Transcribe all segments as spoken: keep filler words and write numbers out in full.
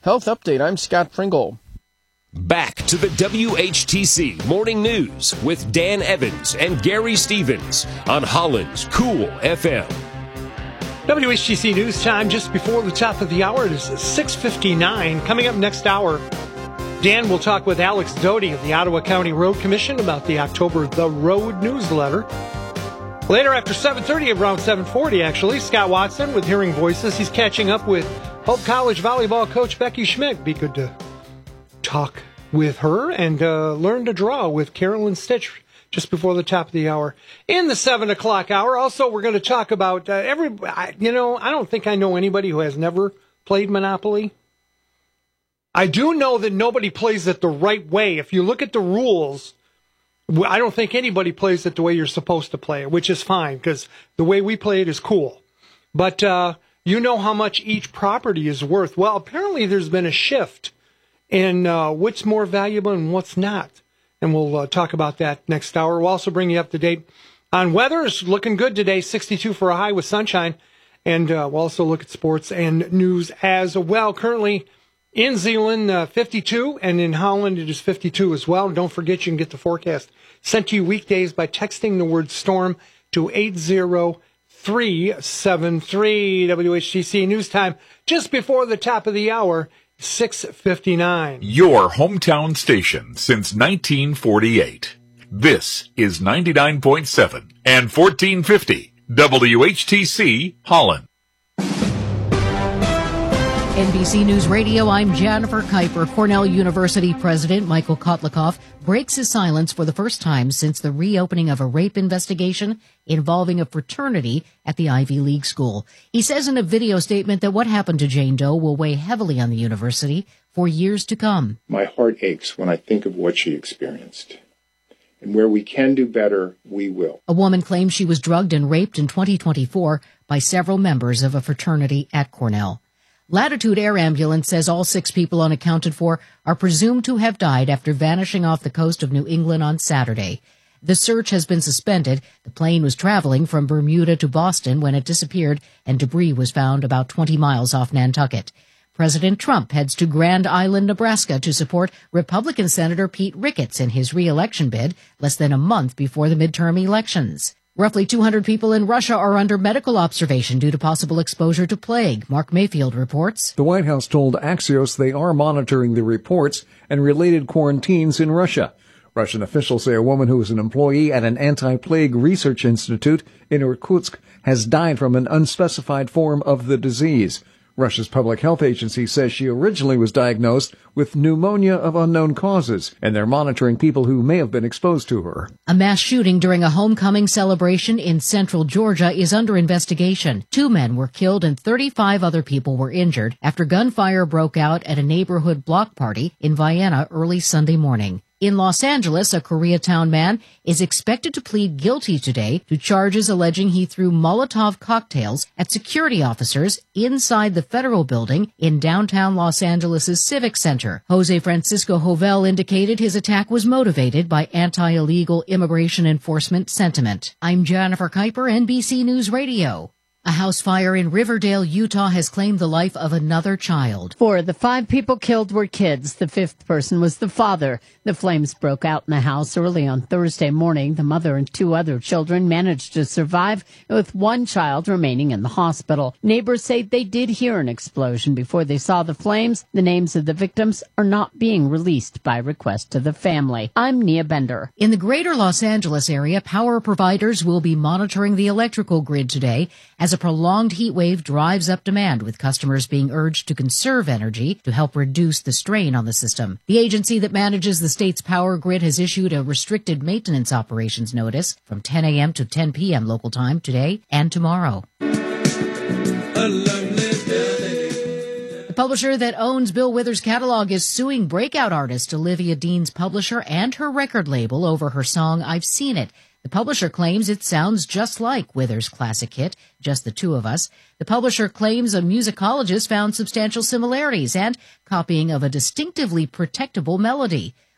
Health Update. I'm Scott Pringle. Back to the W H T C Morning News with Dan Evans and Gary Stevens on Holland's Cool F M. W H T C News Time just before the top of the hour. It is six fifty-nine. Coming up next hour, Dan will talk with Alex Doty of the Ottawa County Road Commission about the October The Road newsletter. Later, after seven thirty, around seven forty actually, Scott Watson with Hearing Voices. He's catching up with Hope College volleyball coach Becky Schmidt. Be good to talk with her and uh, learn to draw with Carolyn Stitch just before the top of the hour. In the seven o'clock hour, also, we're going to talk about uh, every, I, you know, I don't think I know anybody who has never played Monopoly. I do know that nobody plays it the right way. If you look at the rules, I don't think anybody plays it the way you're supposed to play it, which is fine because the way we play it is cool. But uh, you know how much each property is worth. Well, apparently there's been a shift in uh, what's more valuable and what's not. And we'll uh, talk about that next hour. We'll also bring you up to date on weather. It's looking good today, sixty-two for a high with sunshine. And uh, we'll also look at sports and news as well. Currently in Zeeland, uh, fifty-two, and in Holland it is fifty-two as well. Don't forget you can get the forecast sent to you weekdays by texting the word storm to eight zero three seven three. W H T C News Time just before the top of the hour. six fifty-nine. Your hometown station since nineteen forty-eight. This is ninety-nine point seven and fourteen fifty W H T C Holland. N B C News Radio, I'm Jennifer Kuiper. Cornell University President Michael Kotlikoff breaks his silence for the first time since the reopening of a rape investigation involving a fraternity at the Ivy League school. He says in a video statement that what happened to Jane Doe will weigh heavily on the university for years to come. My heart aches when I think of what she experienced. And where we can do better, we will. A woman claims she was drugged and raped in twenty twenty-four by several members of a fraternity at Cornell. Latitude Air Ambulance says all six people unaccounted for are presumed to have died after vanishing off the coast of New England on Saturday. The search has been suspended. The plane was traveling from Bermuda to Boston when it disappeared, and debris was found about twenty miles off Nantucket. President Trump heads to Grand Island, Nebraska to support Republican Senator Pete Ricketts in his re-election bid less than a month before the midterm elections. Roughly two hundred people in Russia are under medical observation due to possible exposure to plague. Mark Mayfield reports. The White House told Axios they are monitoring the reports and related quarantines in Russia. Russian officials say a woman who was an employee at an anti-plague research institute in Irkutsk has died from an unspecified form of the disease. Russia's public health agency says she originally was diagnosed with pneumonia of unknown causes, and they're monitoring people who may have been exposed to her. A mass shooting during a homecoming celebration in central Georgia is under investigation. Two men were killed and thirty-five other people were injured after gunfire broke out at a neighborhood block party in Vienna early Sunday morning. In Los Angeles, a Koreatown man is expected to plead guilty today to charges alleging he threw Molotov cocktails at security officers inside the federal building in downtown Los Angeles' Civic Center. Jose Francisco Jovel indicated his attack was motivated by anti-illegal immigration enforcement sentiment. I'm Jennifer Kuiper, N B C News Radio. A house fire in Riverdale, Utah has claimed the life of another child. Four of the five people killed were kids. The fifth person was the father. The flames broke out in the house early on Thursday morning. The mother and two other children managed to survive, with one child remaining in the hospital. Neighbors say they did hear an explosion before they saw the flames. The names of the victims are not being released by request to the family. I'm Nia Bender. In the greater Los Angeles area, power providers will be monitoring the electrical grid today as a prolonged heat wave drives up demand, with customers being urged to conserve energy to help reduce the strain on the system. The agency that manages the state's power grid has issued a restricted maintenance operations notice from ten a.m. to ten p.m. local time today and tomorrow. The publisher that owns Bill Withers' catalog is suing breakout artist Olivia Dean's publisher and her record label over her song I've Seen It. The publisher claims it sounds just like Withers' classic hit, Just the Two of Us. The publisher claims a musicologist found substantial similarities and copying of a distinctively protectable melody.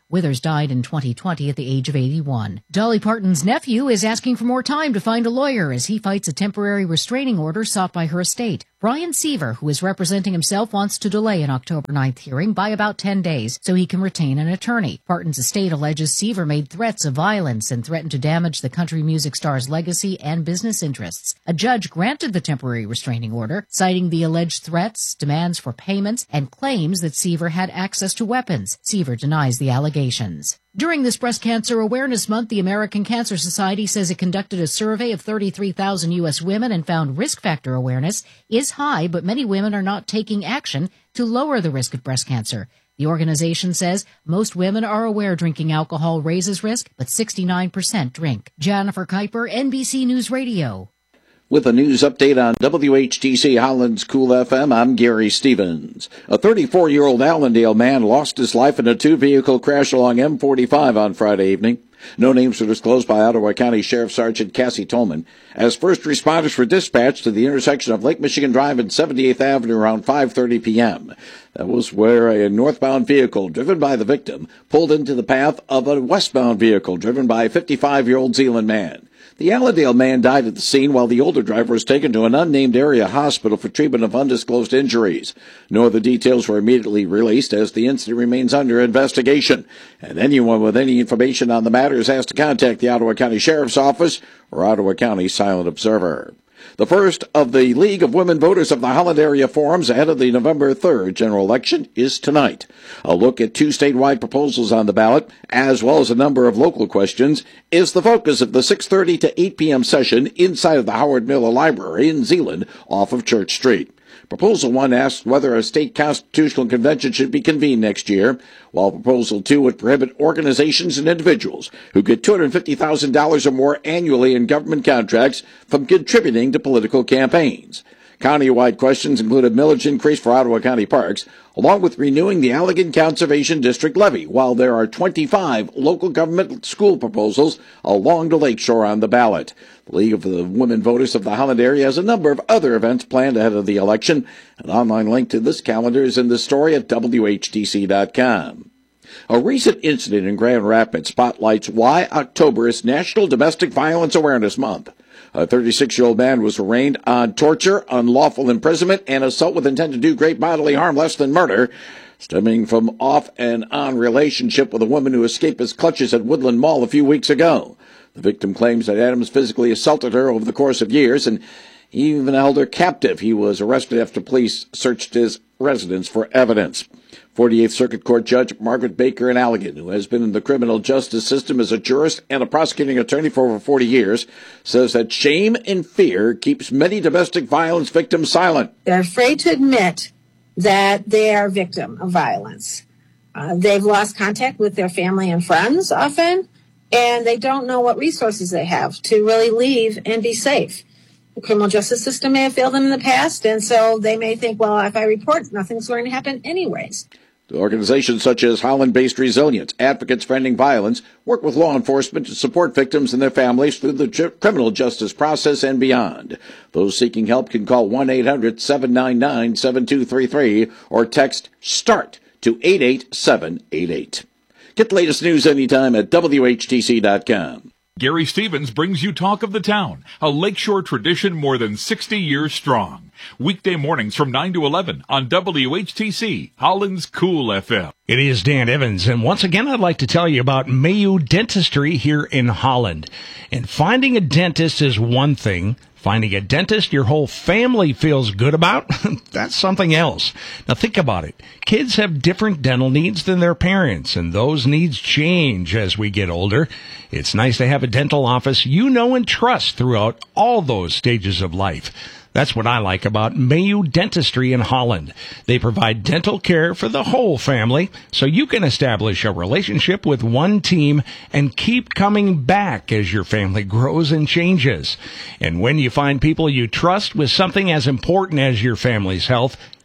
Withers died in twenty twenty at the age of eighty-one. Dolly Parton's nephew is asking for more time to find a lawyer as he fights a temporary restraining order sought by her estate. Brian Seaver, who is representing himself, wants to delay an October ninth hearing by about ten days so he can retain an attorney. Parton's estate alleges Seaver made threats of violence and threatened to damage the country music star's legacy and business interests. A judge granted the temporary restraining order, citing the alleged threats, demands for payments, and claims that Seaver had access to weapons. Seaver denies the allegations. During this Breast Cancer Awareness Month, the American Cancer Society says it conducted a survey of thirty-three thousand U S women and found risk factor awareness is high, but many women are not taking action to lower the risk of breast cancer. The organization says most women are aware drinking alcohol raises risk, but sixty-nine percent drink. Jennifer Kuiper, N B C News Radio. With a news update on W H T C Holland's Cool F M, I'm Gary Stevens. A thirty-four-year-old Allendale man lost his life in a two-vehicle crash along M forty-five on Friday evening. No names were disclosed by Ottawa County Sheriff Sergeant Cassie Tolman as first responders were dispatched to the intersection of Lake Michigan Drive and seventy-eighth Avenue around five thirty p.m. That was where a northbound vehicle driven by the victim pulled into the path of a westbound vehicle driven by a fifty-five-year-old Zeeland man. The Allendale man died at the scene while the older driver was taken to an unnamed area hospital for treatment of undisclosed injuries. No other details were immediately released as the incident remains under investigation. And anyone with any information on the matter is asked to contact the Ottawa County Sheriff's Office or Ottawa County Silent Observer. The first of the League of Women Voters of the Holland Area Forums ahead of the November third general election is tonight. A look at two statewide proposals on the ballot, as well as a number of local questions, is the focus of the six thirty to eight p.m. session inside of the Howard Miller Library in Zeeland off of Church Street. Proposal one asks whether a state constitutional convention should be convened next year, while Proposal two would prohibit organizations and individuals who get two hundred fifty thousand dollars or more annually in government contracts from contributing to political campaigns. County-wide questions include a millage increase for Ottawa County parks, along with renewing the Allegan Conservation District levy, while there are twenty-five local government school proposals along the lakeshore on the ballot. The League of the Women Voters of the Holland area has a number of other events planned ahead of the election. An online link to this calendar is in the story at W H T C dot com. A recent incident in Grand Rapids spotlights why October is National Domestic Violence Awareness Month. A thirty-six-year-old man was arraigned on torture, unlawful imprisonment, and assault with intent to do great bodily harm less than murder, stemming from off and on relationship with a woman who escaped his clutches at Woodland Mall a few weeks ago. The victim claims that Adams physically assaulted her over the course of years and even held her captive. He was arrested after police searched his residence for evidence. forty-eighth Circuit Court Judge Margaret Baker in Allegan, who has been in the criminal justice system as a jurist and a prosecuting attorney for over forty years, says that shame and fear keeps many domestic violence victims silent. They're afraid to admit that they are a victim of violence. Uh, they've lost contact with their family and friends often, and they don't know what resources they have to really leave and be safe. The criminal justice system may have failed them in the past, and so they may think, well, if I report, nothing's going to happen anyways. Organizations such as Holland-based Resilience, Advocates for Ending Violence, work with law enforcement to support victims and their families through the ju- criminal justice process and beyond. Those seeking help can call one eight hundred seven nine nine seven two three three or text START to eight eight seven eight eight. Get the latest news anytime at W H T C dot com. Gary Stevens brings you Talk of the Town, a lakeshore tradition more than sixty years strong. Weekday mornings from nine to eleven on W H T C, Holland's Cool F M. It is Dan Evans, and once again I'd like to tell you about Mayo Dentistry here in Holland. And finding a dentist is one thing. Finding a dentist your whole family feels good about, that's something else. Now think about it. Kids have different dental needs than their parents, and those needs change as we get older. It's nice to have a dental office you know and trust throughout all those stages of life. That's what I like about Mayo Dentistry in Holland. They provide dental care for the whole family, so you can establish a relationship with one team and keep coming back as your family grows and changes. And when you find people you trust with something as important as your family's health,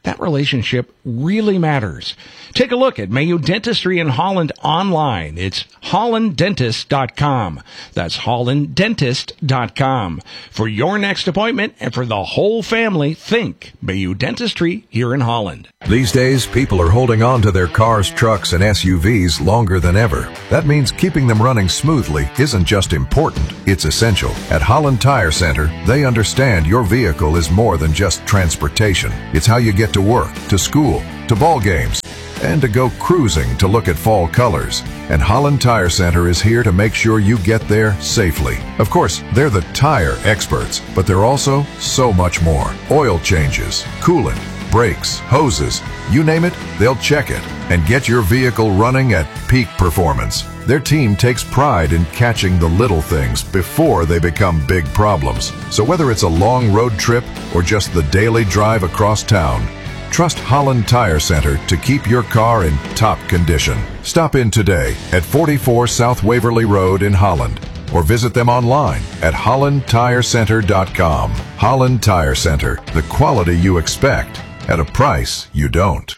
that relationship really matters. Take a look at Mayo Dentistry in Holland online. It's holland dentist dot com. That's holland dentist dot com. For your next appointment and for the whole family, think Mayo Dentistry here in Holland. These days, people are holding on to their cars, trucks, and S U Vs longer than ever. That means keeping them running smoothly isn't just important, it's essential. At Holland Tire Center, they understand your vehicle is more than just transportation. It's how you get to work, to school, to ball games, and to go cruising to look at fall colors. And Holland Tire Center is here to make sure you get there safely. Of course, they're the tire experts, but they're also so much more. Oil changes, coolant, brakes, hoses, you name it, they'll check it and get your vehicle running at peak performance. Their team takes pride in catching the little things before they become big problems. So whether it's a long road trip or just the daily drive across town, trust Holland Tire Center to keep your car in top condition. Stop in today at forty-four South Waverly Road in Holland, or visit them online at holland tire center dot com. Holland Tire Center, the quality you expect at a price you don't.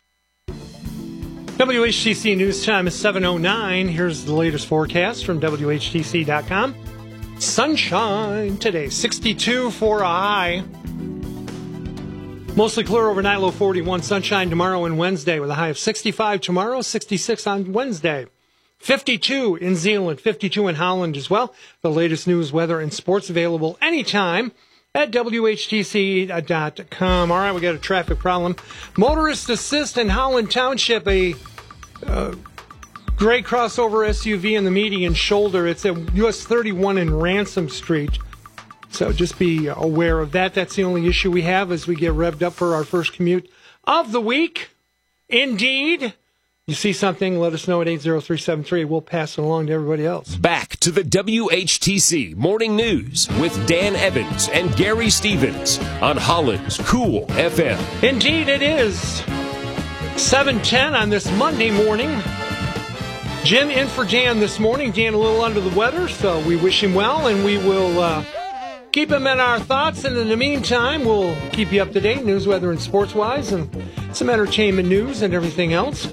W H T C News Time is seven oh nine. Here's the latest forecast from W H T C dot com. Sunshine today, sixty-two for a high. Mostly clear overnight, low forty-one. Sunshine tomorrow and Wednesday with a high of sixty-five tomorrow, sixty-six on Wednesday. fifty-two in Zeeland, fifty-two in Holland as well. The latest news, weather, and sports available anytime at W H T C dot com. All right, we got a traffic problem. Motorist assist in Holland Township, a uh, gray crossover S U V in the median shoulder. It's at U S thirty-one in Ransom Street. So just be aware of that. That's the only issue we have as we get revved up for our first commute of the week. Indeed. You see something, let us know at eight zero three seven three. We'll pass it along to everybody else. Back to the W H T C Morning News with Dan Evans and Gary Stevens on Holland's Cool F M. Indeed it is. seven ten on this Monday morning. Jim in for Dan this morning. Dan a little under the weather, so we wish him well, and we will uh, keep him in our thoughts. And in the meantime, we'll keep you up to date, news, weather, and sports-wise, and some entertainment news and everything else.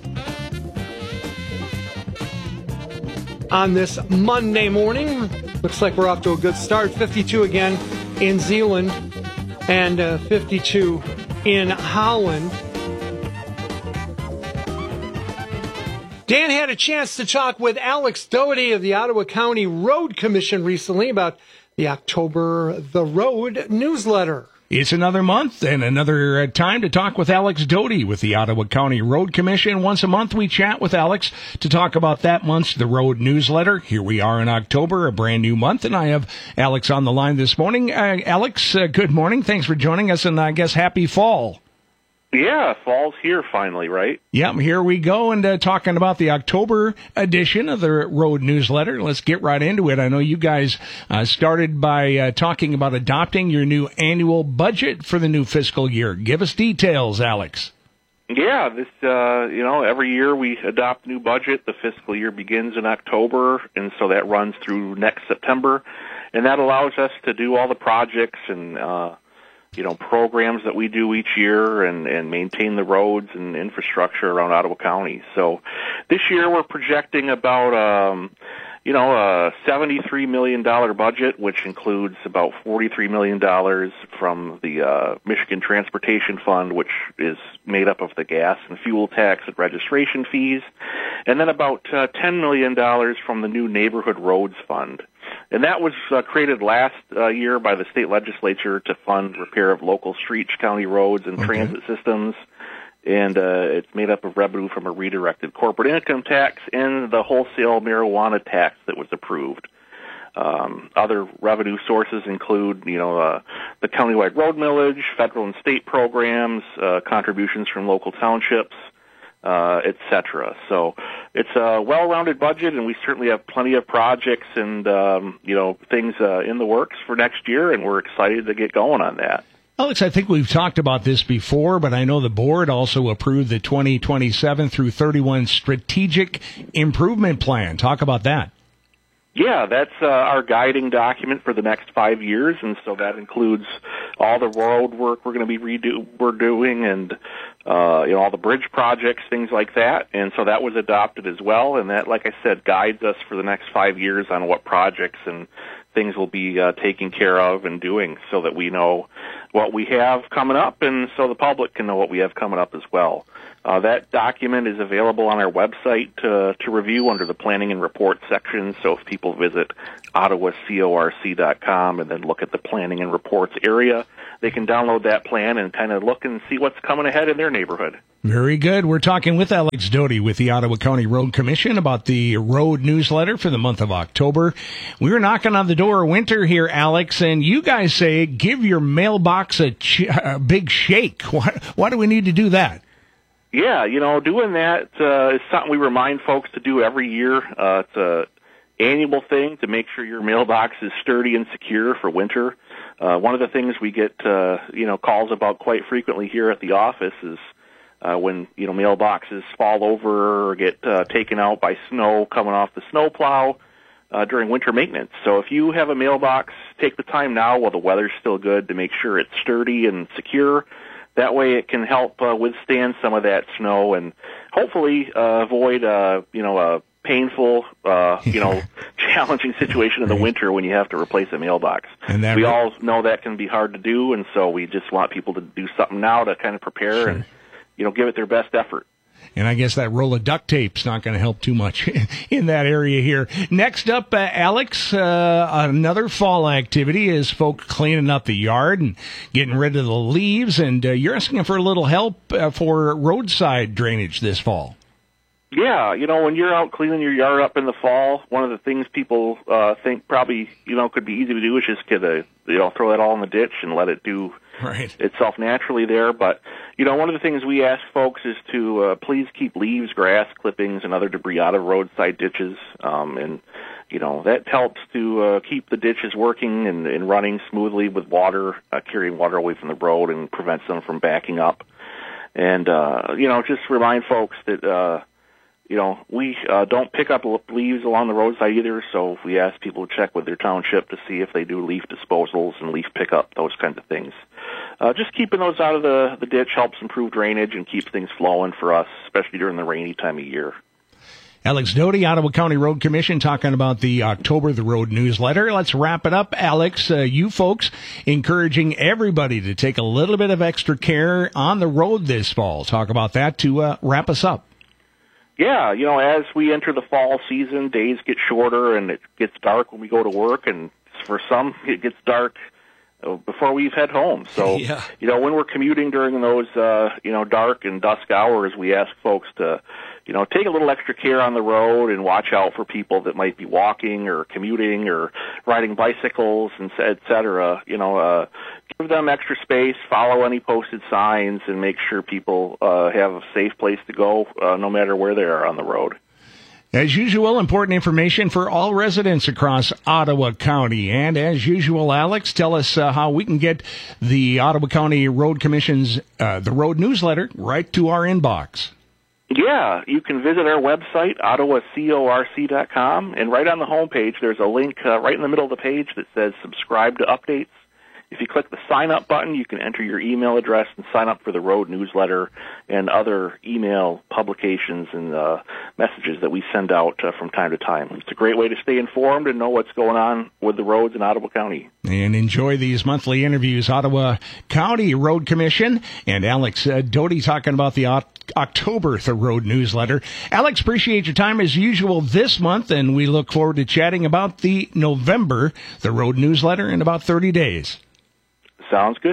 On this Monday morning, looks like we're off to a good start. fifty-two again in Zeeland and uh, fifty-two in Holland. Dan had a chance to talk with Alex Doty of the Ottawa County Road Commission recently about the October The Road newsletter. It's another month and another time to talk with Alex Doty with the Ottawa County Road Commission. Once a month, we chat with Alex to talk about that month's The Road newsletter. Here we are in October, a brand new month, and I have Alex on the line this morning. Uh, Alex, uh, good morning. Thanks for joining us, and I guess happy fall. Yeah, fall's here finally, right? Yep, here we go, and uh, talking about the October edition of the Road newsletter. Let's get right into it. I know you guys uh, started by uh, talking about adopting your new annual budget for the new fiscal year. Give us details, Alex. Yeah, this uh, you know, every year we adopt a new budget. The fiscal year begins in October, and so that runs through next September, and that allows us to do all the projects and uh you know, programs that we do each year and, and maintain the roads and infrastructure around Ottawa County. So this year we're projecting about, um, you know, a seventy-three million dollars budget, which includes about forty-three million dollars from the uh, Michigan Transportation Fund, which is made up of the gas and fuel tax and registration fees, and then about uh, ten million dollars from the new Neighborhood Roads Fund. And that was uh, created last uh, year by the state legislature to fund repair of local streets, county roads, and okay. transit systems. And uh, it's made up of revenue from a redirected corporate income tax and the wholesale marijuana tax that was approved. Um, other revenue sources include, you know, uh, the countywide road millage, federal and state programs, uh, contributions from local townships, uh, et cetera. So it's a well-rounded budget, and we certainly have plenty of projects and, um, you know, things uh, in the works for next year, and we're excited to get going on that. Alex, I think we've talked about this before, but I know the board also approved the twenty twenty-seven through thirty-one Strategic Improvement Plan. Talk about that. Yeah, that's uh, our guiding document for the next five years, and so that includes all the road work we're going to be redo we're doing, and uh, you know, all the bridge projects, things like that. And so that was adopted as well. And that, like I said, guides us for the next five years on what projects and things will be uh, taken care of and doing, so that we know what we have coming up, and so the public can know what we have coming up as well. Uh, that document is available on our website to, to review under the Planning and Reports section. So if people visit ottawa corc dot com and then look at the Planning and Reports area, they can download that plan and kind of look and see what's coming ahead in their neighborhood. Very good. We're talking with Alex Doty with the Ottawa County Road Commission about the road newsletter for the month of October. We were knocking on the door of winter here, Alex, and you guys say give your mailbox a, ch- a big shake. Why, why do we need to do that? Yeah, you know, doing that uh, is something we remind folks to do every year. Uh, it's a annual thing to make sure your mailbox is sturdy and secure for winter. Uh, one of the things we get, uh, you know, calls about quite frequently here at the office is uh, when, you know, mailboxes fall over or get uh, taken out by snow coming off the snowplow uh, during winter maintenance. So if you have a mailbox, take the time now while the weather's still good to make sure it's sturdy and secure. That way it can help uh, withstand some of that snow and hopefully uh, avoid, uh, you know, a painful, uh, you know, challenging situation in the winter when you have to replace a mailbox. And that we re- all know that can be hard to do, and so we just want people to do something now to kind of prepare sure. and, you know, give it their best effort. And I guess that roll of duct tape's not going to help too much in that area here. Next up, uh, Alex, uh, another fall activity is folk cleaning up the yard and getting rid of the leaves. And uh, you're asking for a little help uh, for roadside drainage this fall. Yeah, you know, when you're out cleaning your yard up in the fall, one of the things people uh, think probably, you know, could be easy to do is just get a, you know, throw that all in the ditch and let it do right. itself naturally there. But, you know, one of the things we ask folks is to uh, please keep leaves, grass, clippings, and other debris out of roadside ditches. Um, and, you know, that helps to uh, keep the ditches working and, and running smoothly with water, uh, carrying water away from the road and prevents them from backing up. And, uh, you know, just remind folks that, uh, you know, we uh, don't pick up leaves along the roadside either, so we ask people to check with their township to see if they do leaf disposals and leaf pickup, those kinds of things. Uh, just keeping those out of the, the ditch helps improve drainage and keeps things flowing for us, especially during the rainy time of year. Alex Doty, Ottawa County Road Commission, talking about the October the Road newsletter. Let's wrap it up. Alex, uh, you folks encouraging everybody to take a little bit of extra care on the road this fall. Talk about that to uh, wrap us up. Yeah, you know, as we enter the fall season, days get shorter and it gets dark when we go to work, and for some, it gets dark before we head home. So, yeah. you know, when we're commuting during those, uh, you know, dark and dusk hours, we ask folks to, you know, take a little extra care on the road and watch out for people that might be walking or commuting or riding bicycles, and et cetera. You know, uh, give them extra space, follow any posted signs, and make sure people uh, have a safe place to go uh, no matter where they are on the road. As usual, important information for all residents across Ottawa County. And as usual, Alex, tell us uh, how we can get the Ottawa County Road Commission's, uh, the road newsletter, right to our inbox. Yeah, you can visit our website, ottawa corc dot com, and right on the homepage, there's a link uh, right in the middle of the page that says subscribe to updates. If you click the sign up button, you can enter your email address and sign up for the road newsletter and other email publications and uh, messages that we send out uh, from time to time. It's a great way to stay informed and know what's going on with the roads in Ottawa County. And enjoy these monthly interviews. Ottawa County Road Commission and Alex uh, Doty talking about the o- October the Road newsletter. Alex, appreciate your time as usual this month, and we look forward to chatting about the November the Road newsletter in about thirty days. Sounds good.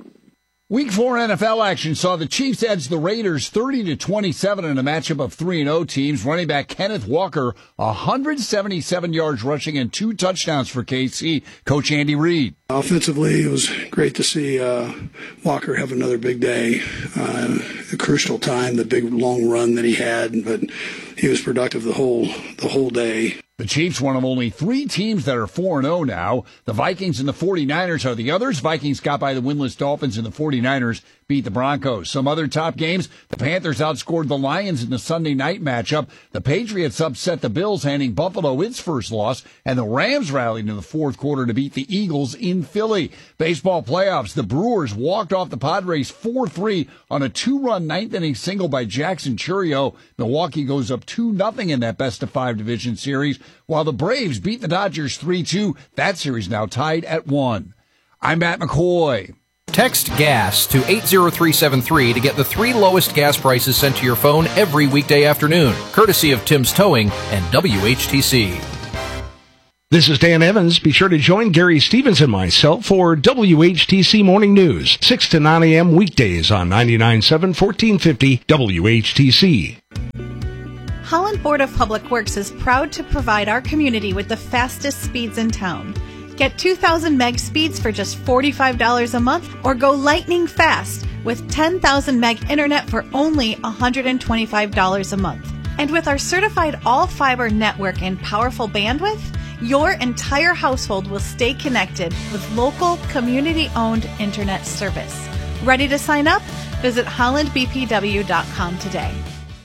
Week four N F L action saw the Chiefs edge the Raiders thirty to twenty-seven in a matchup of three and oh teams. Running back Kenneth Walker, one hundred seventy-seven yards rushing and two touchdowns for K C. Coach Andy Reid. Offensively, it was great to see uh, Walker have another big day. Uh, a crucial time, the big long run that he had, but he was productive the whole the whole day. The Chiefs, one of only three teams that are four and oh now. The Vikings and the forty-niners are the others. Vikings got by the winless Dolphins, and the forty-niners beat the Broncos. Some other top games, the Panthers outscored the Lions in the Sunday night matchup. The Patriots upset the Bills, handing Buffalo its first loss, and the Rams rallied in the fourth quarter to beat the Eagles in Philly. Baseball playoffs, the Brewers walked off the Padres four three on a two-run ninth-inning single by Jackson Chourio. Milwaukee goes up two nothing in that best-of-five division series, while the Braves beat the Dodgers three two. That series now tied at one. I'm Matt McCoy. Text GAS to eight zero three seven three to get the three lowest gas prices sent to your phone every weekday afternoon, courtesy of Tim's Towing and W H T C. This is Dan Evans. Be sure to join Gary Stevens and myself for W H T C Morning News, six to nine a.m. weekdays on ninety-nine point seven, fourteen fifty W H T C. Holland Board of Public Works is proud to provide our community with the fastest speeds in town. Get two thousand meg speeds for just forty-five dollars a month, or go lightning fast with ten thousand meg internet for only one hundred twenty-five dollars a month. And with our certified all-fiber network and powerful bandwidth, your entire household will stay connected with local, community-owned internet service. Ready to sign up? Visit holland b p w dot com today.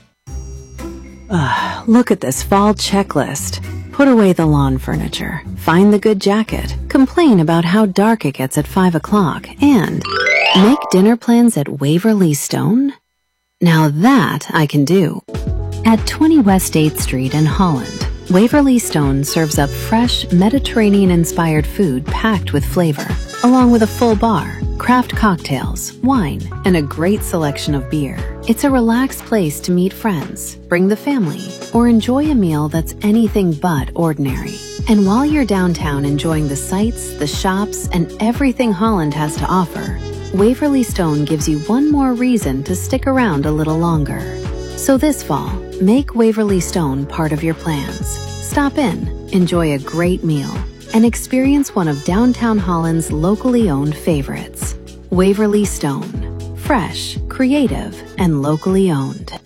Uh, look at this fall checklist. Put away the lawn furniture, find the good jacket, complain about how dark it gets at five o'clock, and make dinner plans at Waverly Stone? Now that I can do. At twenty West eighth Street in Holland, Waverly Stone serves up fresh, Mediterranean-inspired food packed with flavor, along with a full bar, craft cocktails, wine, and a great selection of beer. It's a relaxed place to meet friends, bring the family, or enjoy a meal that's anything but ordinary. And while you're downtown enjoying the sights, the shops, and everything Holland has to offer, Waverly Stone gives you one more reason to stick around a little longer. So this fall, make Waverly Stone part of your plans. Stop in, enjoy a great meal, and experience one of downtown Holland's locally owned favorites. Waverly Stone. Fresh, creative, and locally owned.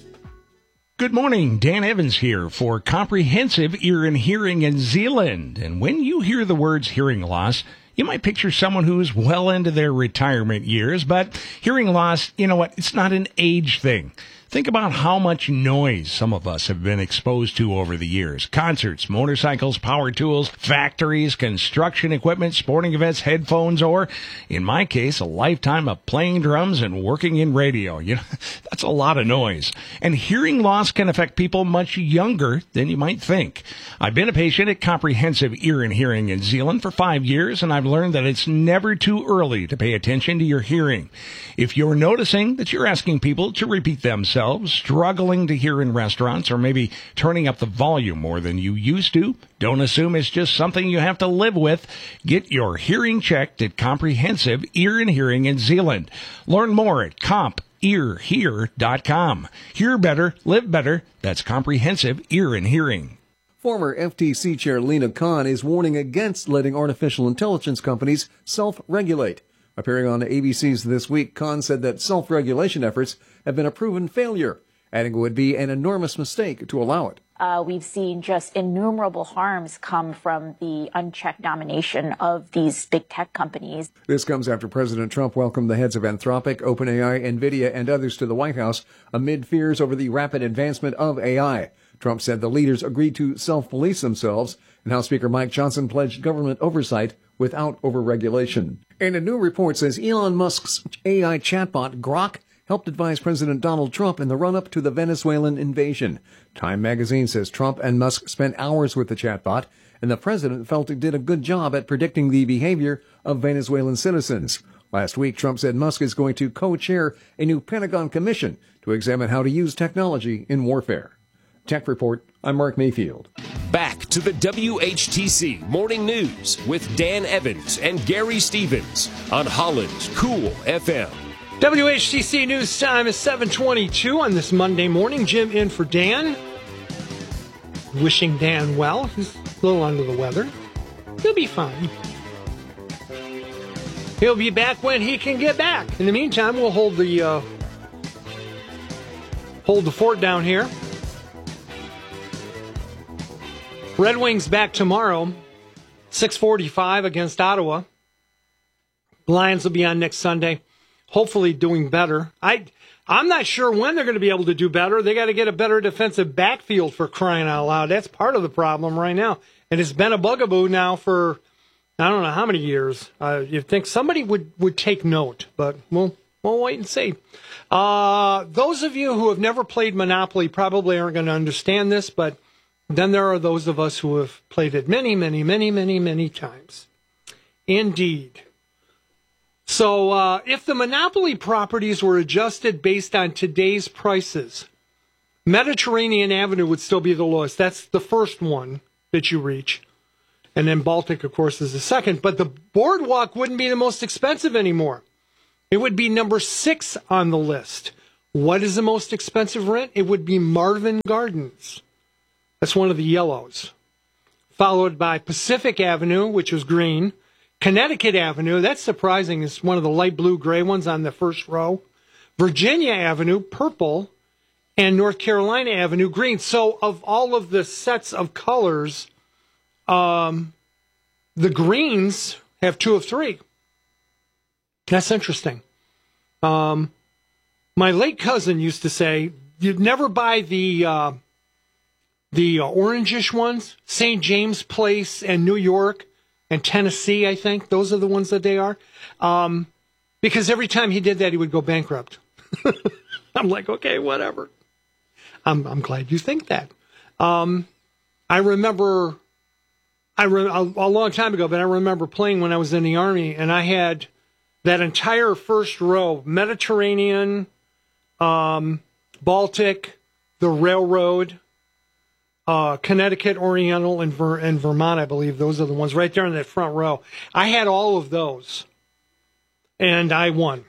Good morning, Dan Evans here for Comprehensive Ear and Hearing in Zeeland. And when you hear the words hearing loss, you might picture someone who's well into their retirement years, but hearing loss, you know what, it's not an age thing. Think about how much noise some of us have been exposed to over the years. Concerts, motorcycles, power tools, factories, construction equipment, sporting events, headphones, or, in my case, a lifetime of playing drums and working in radio. You know, that's a lot of noise. And hearing loss can affect people much younger than you might think. I've been a patient at Comprehensive Ear and Hearing in Zeeland for five years, and I've learned that it's never too early to pay attention to your hearing. If you're noticing that you're asking people to repeat themselves, struggling to hear in restaurants, or maybe turning up the volume more than you used to, don't assume it's just something you have to live with. Get your hearing checked at Comprehensive Ear and Hearing in Zeeland. Learn more at comp ear hear dot com. Hear better, live better. That's Comprehensive Ear and Hearing. Former F T C Chair Lina Khan is warning against letting artificial intelligence companies self-regulate. Appearing on A B C's This Week, Khan said that self-regulation efforts have been a proven failure, adding it would be an enormous mistake to allow it. Uh, we've seen just innumerable harms come from the unchecked domination of these big tech companies. This comes after President Trump welcomed the heads of Anthropic, OpenAI, NVIDIA, and others to the White House amid fears over the rapid advancement of A I. Trump said the leaders agreed to self-police themselves, and House Speaker Mike Johnson pledged government oversight without overregulation. And a new report says Elon Musk's A I chatbot Grok helped advise President Donald Trump in the run-up to the Venezuelan invasion. Time magazine says Trump and Musk spent hours with the chatbot, and the president felt it did a good job at predicting the behavior of Venezuelan citizens. Last week, Trump said Musk is going to co-chair a new Pentagon commission to examine how to use technology in warfare. Tech Report, I'm Mark Mayfield. Back to the W H T C Morning News with Dan Evans and Gary Stevens on Holland's Cool F M. W H T C News Time is seven twenty-two on this Monday morning. Jim in for Dan. Wishing Dan well. He's a little under the weather. He'll be fine. He'll be back when he can get back. In the meantime, we'll hold the uh, hold the fort down here. Red Wings back tomorrow, six forty-five against Ottawa. Lions will be on next Sunday, hopefully doing better. I, I'm not sure when they're going to be able to do better. They got to get a better defensive backfield, for crying out loud. That's part of the problem right now. And it's been a bugaboo now for, I don't know how many years. Uh, you'd think somebody would, would take note, but we'll, we'll wait and see. Uh, those of you who have never played Monopoly probably aren't going to understand this, but then there are those of us who have played it many, many, many, many, many times. Indeed. So uh, if the Monopoly properties were adjusted based on today's prices, Mediterranean Avenue would still be the lowest. That's the first one that you reach. And then Baltic, of course, is the second. But the Boardwalk wouldn't be the most expensive anymore. It would be number six on the list. What is the most expensive rent? It would be Marvin Gardens. That's one of the yellows. Followed by Pacific Avenue, which was green. Connecticut Avenue, that's surprising, is one of the light blue gray ones on the first row. Virginia Avenue, purple. And North Carolina Avenue, green. So of all of the sets of colors, um, the greens have two of three. That's interesting. Um, my late cousin used to say, you'd never buy the uh, the uh, orangish ones. Saint James Place and New York and Tennessee, I think. Those are the ones that they are. Um, because every time he did that, he would go bankrupt. I'm like, okay, whatever. I'm I'm glad you think that. Um, I remember, I re- a, a long time ago, but I remember playing when I was in the Army, and I had that entire first row, Mediterranean, um, Baltic, the railroad, uh, Connecticut, Oriental, and, Ver- and Vermont, I believe. Those are the ones right there in that front row. I had all of those, and I won.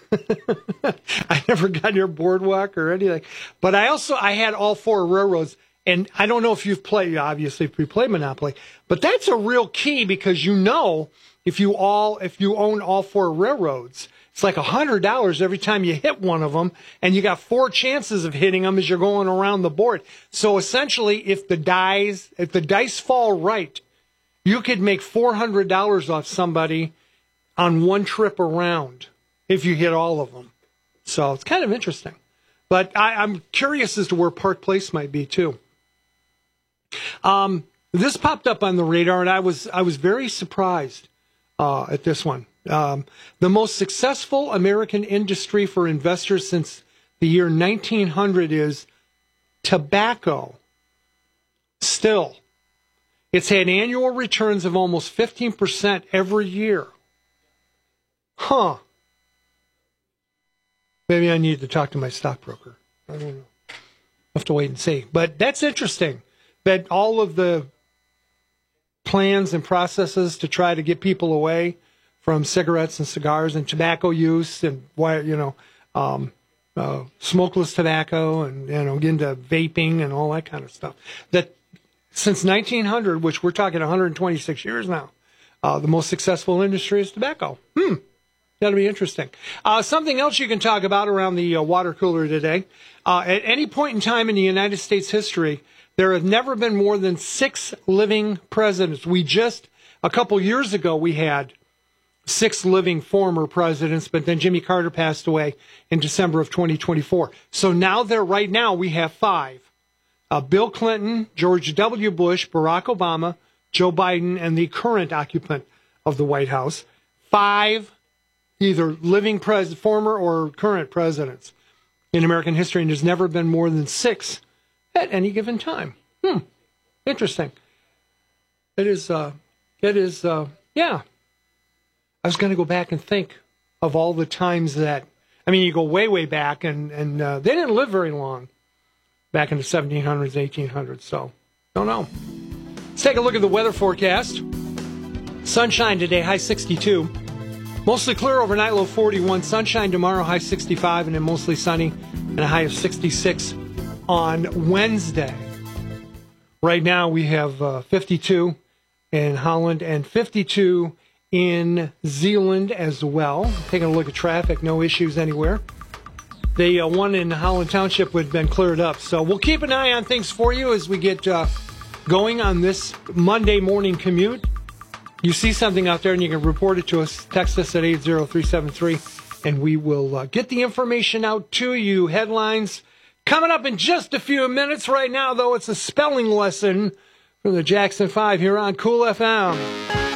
I never got near Boardwalk or anything. But I also, I had all four railroads. And I don't know if you've played, obviously, if you play Monopoly, but that's a real key because you know if you all, if you own all four railroads, it's like a hundred dollars every time you hit one of them, and you got four chances of hitting them as you're going around the board. So essentially, if the dice, if the dice fall right, you could make four hundred dollars off somebody on one trip around if you hit all of them. So it's kind of interesting. But I, I'm curious as to where Park Place might be too. Um, this popped up on the radar, and I was I was very surprised uh, at this one. Um, the most successful American industry for investors since the year nineteen hundred is tobacco. Still, it's had annual returns of almost fifteen percent every year. Huh. Maybe I need to talk to my stockbroker. I don't know. I'll have to wait and see. But that's interesting that all of the plans and processes to try to get people away from cigarettes and cigars and tobacco use and, you know, um, uh, smokeless tobacco and, you know, get into vaping and all that kind of stuff. That since nineteen hundred, which we're talking one hundred twenty-six years now, uh, the most successful industry is tobacco. Hmm. That'll be interesting. Uh, something else you can talk about around the uh, water cooler today. Uh, at any point in time in the United States history, there have never been more than six living presidents. We just, a couple years ago, we had six living former presidents, but then Jimmy Carter passed away in December of twenty twenty-four. So now there, right now, we have five. Uh, Bill Clinton, George W. Bush, Barack Obama, Joe Biden, and the current occupant of the White House. Five either living pres, former or current presidents in American history, and there's never been more than six at any given time. Hmm. Interesting. It is, uh, it is, uh, yeah. I was going to go back and think of all the times that, I mean, you go way, way back, and, and uh, they didn't live very long back in the seventeen hundreds, eighteen hundreds, so don't know. Let's take a look at the weather forecast. Sunshine today, high sixty-two. Mostly clear overnight, low forty-one. Sunshine tomorrow, high sixty-five, and then mostly sunny, and a high of sixty-six on Wednesday. Right now, we have uh, fifty-two in Holland and fifty-two in Zeeland as well. Taking a look at traffic, no issues anywhere. The uh, one in Holland Township would have been cleared up. So we'll keep an eye on things for you as we get uh, going on this Monday morning commute, you see something out there and you can report it to us. Text us at eight zero three seven three and we will uh, get the information out to you. Headlines coming up in just a few minutes. Right now, though, it's a spelling lesson from the Jackson five here on Cool F M.